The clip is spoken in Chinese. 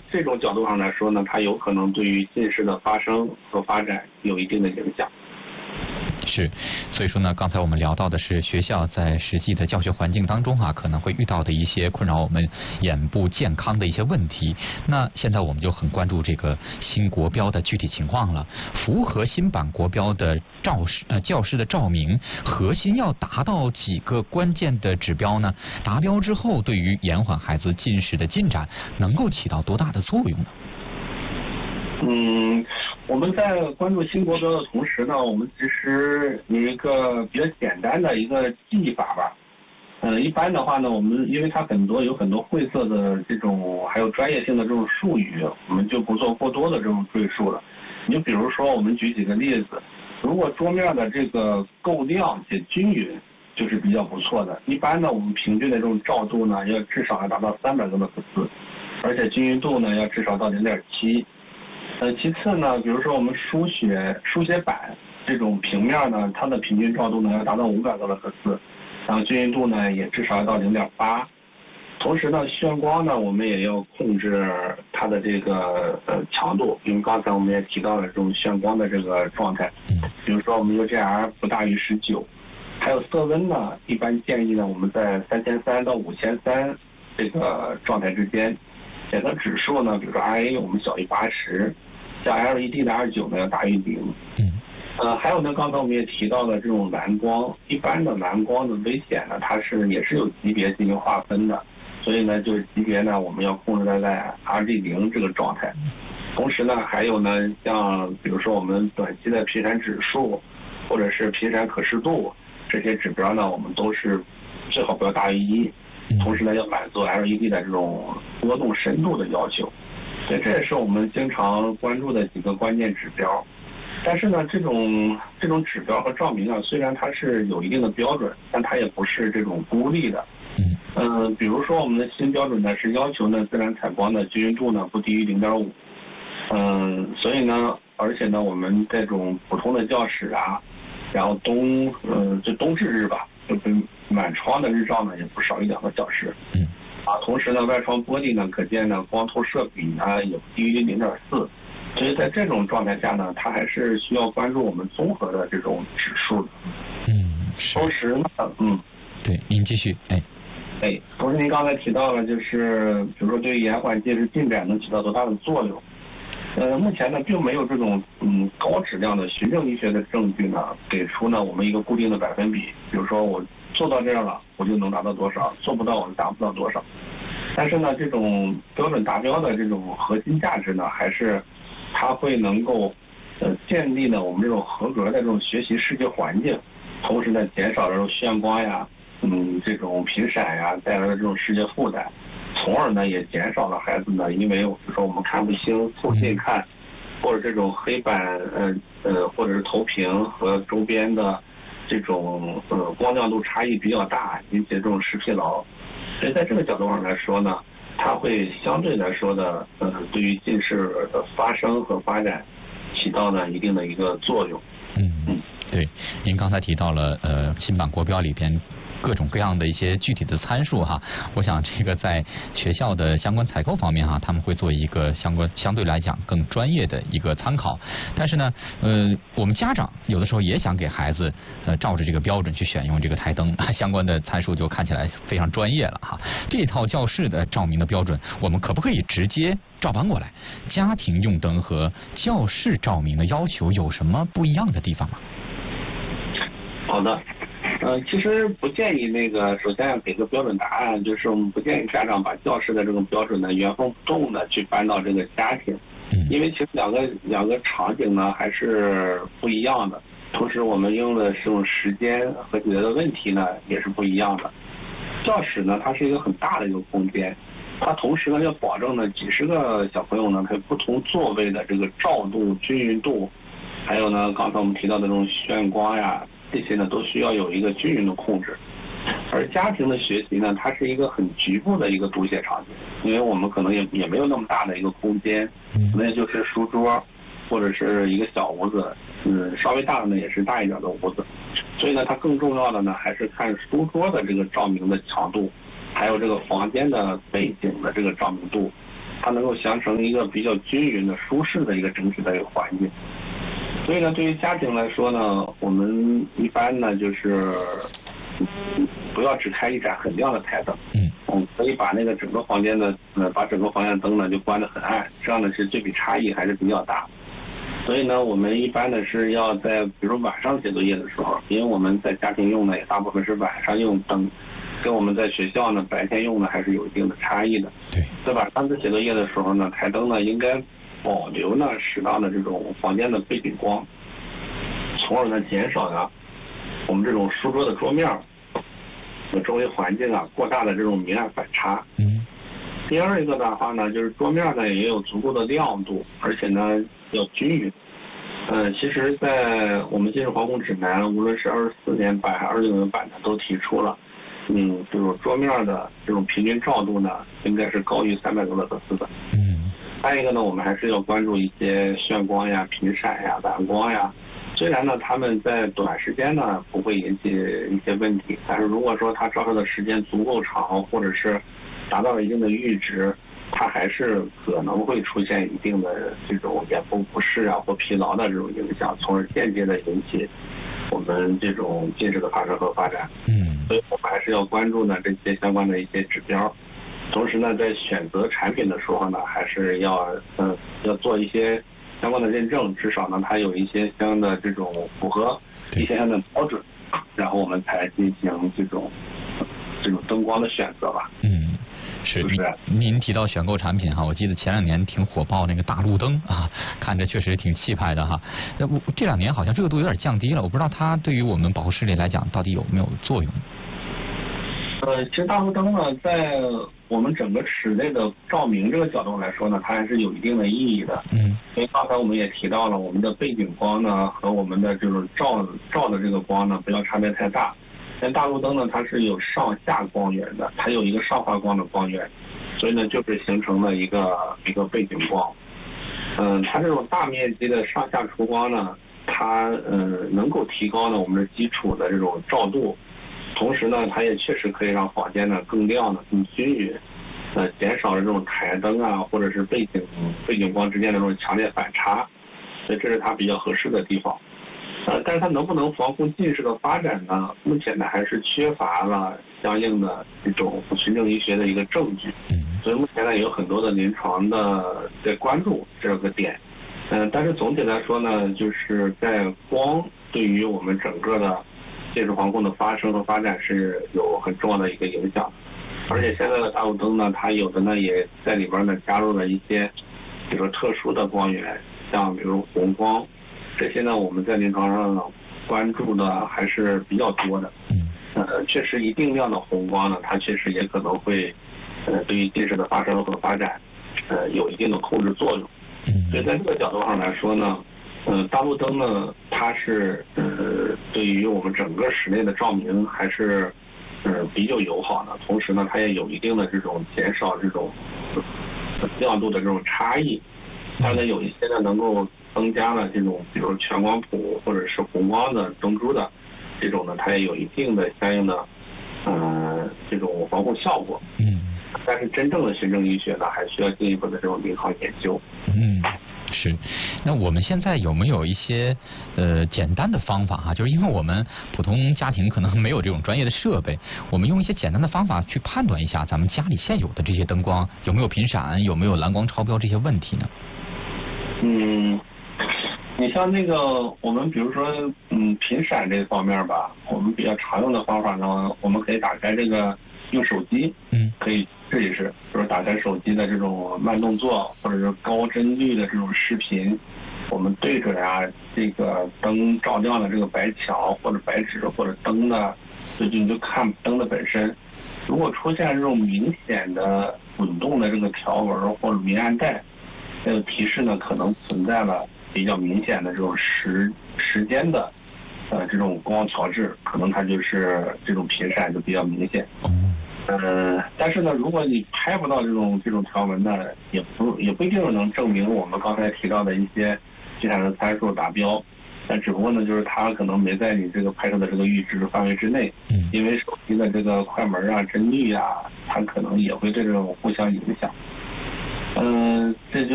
这种角度上来说呢，它有可能对于近视的发生和发展有一定的影响。 是，所以说呢，刚才我们聊到的是学校在实际的教学环境当中可能会遇到的一些困扰我们眼部健康的一些问题。那现在我们就很关注这个新国标的具体情况了。符合新版国标的教师的照明，核心要达到几个关键的指标呢？达标之后，对于延缓孩子近视的进展，能够起到多大的作用呢？ 我们在关注新国标的同时呢，我们其实有一个比较简单的一个记忆法吧。一般的话呢，我们因为它有很多晦涩的这种，还有专业性的这种术语，我们就不做过多的这种赘述了。你就比如说，我们举几个例子，如果桌面的这个够亮且均匀，就是比较不错的。一般呢，我们平均的这种照度呢，至少要达到300多的赫兹，而且均匀度呢要至少到0.7。其次呢，比如说我们书写板这种平面呢，它的平均照度呢要达到500多的赫兹，然后均匀度呢也至少要到0.8。同时呢，眩光呢我们也要控制它的这个强度，因为刚才我们也提到了这种眩光的这个状态，比如说我们 UGR 不大于19，还有色温呢，一般建议呢我们在3300到5300这个状态之间。检测指数呢，比如说 RA 我们小于80，像 LED 的29呢要大于0。还有呢，刚才我们也提到了这种蓝光，一般的蓝光的危险呢，它也是有级别进行划分的，所以呢，就是级别呢，我们要控制在 RG0这个状态。同时呢，还有呢，像比如说我们短期的频闪指数，或者是频闪可视度这些指标呢，我们都是最好不要大于1。同时呢，要满足 LED 的这种波动深度的要求，所以这也是我们经常关注的几个关键指标。但是呢，这种指标和照明虽然它是有一定的标准，但它也不是这种孤立的。比如说我们的新标准呢是要求呢自然采光的均匀度呢不低于0.5。所以呢，而且呢，我们这种普通的教室然后就冬至日吧。就是满窗的日照呢，也不少于2个小时。同时呢，外窗玻璃呢，可见呢光透射比呢也不低于0.4。所以在这种状态下呢，它还是需要关注我们综合的这种指数的。同时呢， 对，您继续。 同时您刚才提到了，就是比如说对于延缓近视进展能起到多大的作用？目前呢，并没有这种高质量的循证医学的证据呢，给出呢我们一个固定的百分比，比如说我做到这样了，我就能达到多少，做不到我就达不到多少。但是呢，这种标准达标的这种核心价值呢，还是它会能够建立呢我们这种合格的这种学习视觉环境，同时呢减少这种眩光这种频闪带来的这种视觉负担。从而呢，也减少了孩子呢，因为比如说我们看不清、凑近看，或者这种黑板或者是投屏和周边的这种光亮度差异比较大，引起这种视疲劳。所以在这个角度上来说呢，它会相对来说的对于近视的发生和发展起到呢一定的一个作用。 对，您刚才提到了新版国标里边各种各样的一些具体的参数我想这个在学校的相关采购方面他们会做一个相对来讲更专业的一个参考。但是呢，我们家长有的时候也想给孩子照着这个标准去选用这个台灯，相关的参数就看起来非常专业了这套教室的照明的标准，我们可不可以直接照搬过来？家庭用灯和教室照明的要求有什么不一样的地方吗？ 好的。其实不建议首先要给个标准答案，就是我们不建议家长把教室的这种标准呢原封不动的去搬到这个家庭，因为其实两个场景呢还是不一样的，同时我们用的这种时间和解决的问题呢也是不一样的。教室呢它是一个很大的一个空间，它同时呢要保证呢几十个小朋友呢他不同座位的这个照度、均匀度，还有呢刚才我们提到的这种眩光这些呢都需要有一个均匀的控制。而家庭的学习呢，它是一个很局部的一个读写场景，因为我们可能也没有那么大的一个空间，可能也就是书桌或者是一个小屋子，稍微大的呢也是大一点的屋子。所以呢，它更重要的呢还是看书桌的这个照明的强度，还有这个房间的背景的这个照明度。 它能够形成一个比较均匀的、舒适的一个整体的一个环境。所以呢，对于家庭来说呢，我们一般呢就是不要只开一盏很亮的台灯，可以把那个整个房间的把整个房间灯呢就关得很暗，这样呢是对比差异还是比较大。所以呢，我们一般呢是要在比如晚上写作业的时候，因为我们在家庭用的也大部分是晚上用灯，跟我们在学校呢白天用的还是有一定的差异的。 对， 在晚上写作业的时候呢，台灯呢应该保留呢适当的这种房间的背景光，从而呢减少呢我们这种书桌的桌面和周围环境过大的这种明暗反差。第二一个的话呢，就是桌面呢也有足够的亮度，而且呢要均匀。其实，在我们《近视防控指南》，无论是24年版还是26年版的，都提出了，这种桌面的这种平均照度呢，应该是高于300多赫兹的。再一个呢，我们还是要关注一些眩光呀、频闪呀、蓝光呀。虽然呢，它们在短时间呢不会引起一些问题，但是如果说它照射的时间足够长，或者是达到了一定的阈值，它还是可能会出现一定的这种眼部不适或疲劳的这种影响，从而间接的引起我们这种近视的发生和发展。所以我们还是要关注呢这些相关的一些指标。同时呢，在选择产品的时候呢，还是要做一些相关的认证，至少呢它有一些相应的这种符合一些相应的标准，然后我们才进行这种灯光的选择吧。 是，您提到选购产品哈，我记得前2年挺火爆那个大路灯看着确实挺气派的哈。这2年好像热度有点降低了，我不知道它对于我们保护视力来讲到底有没有作用？ 其实大路灯呢，在我们整个室内的照明这个角度来说呢，它还是有一定的意义的。因为刚才我们也提到了，我们的背景光呢和我们的这种照的这个光呢，不要差别太大。但大路灯呢，它是有上下光源的，它有一个上发光的光源，所以呢，就是形成了一个背景光。它这种大面积的上下出光呢，它能够提高呢我们的基础的这种照度，同时呢，它也确实可以让房间呢更亮的、更均匀，减少了这种台灯或者是背景光之间的这种强烈反差，所以这是它比较合适的地方。但是它能不能防控近视的发展呢？目前呢还是缺乏了相应的这种循证医学的一个证据。所以目前呢也有很多的临床的在关注这个点。但是总体来说呢，就是在光对于我们整个的近视防控的发生和发展是有很重要的一个影响。而且现在的大路灯呢，它有的呢也在里边呢加入了一些比如说特殊的光源，像比如红光。这些呢，我们在临床上关注的还是比较多的。确实一定量的红光呢，它确实也可能会对于近视的发生和发展有一定的控制作用。所以在这个角度上来说呢，大路灯呢，它是对于我们整个室内的照明还是比较友好的，同时呢，它也有一定的这种减少这种亮度的这种差异。它呢有一些呢能够增加了这种比如全光谱或者是红光的灯珠的这种呢，它也有一定的相应的这种防护效果。但是真正的循证医学呢，还需要进一步的这种临床研究。 是，那我们现在有没有一些简单的方法就是因为我们普通家庭可能没有这种专业的设备，我们用一些简单的方法去判断一下咱们家里现有的这些灯光有没有频闪，有没有蓝光超标这些问题呢？ 你像那个我们比如说频闪这方面吧，我们比较常用的方法呢，我们可以打开这个用手机，可以试一试，比如打开手机的这种慢动作或者是高帧率的这种视频，我们对准这个灯照亮的这个白墙或者白纸或者灯的，你就看灯的本身，如果出现这种明显的滚动的这个条纹或者明暗带，这个提示呢可能存在了比较明显的这种时间的这种光调制，可能它就是这种频闪就比较明显。但是呢，如果你拍不到这种条纹呢，也不一定能证明我们刚才提到的一些频闪的参数达标。但只不过呢，就是它可能没在你这个拍摄的这个阈值范围之内，因为手机的这个快门帧率它可能也会对这种互相影响。 这就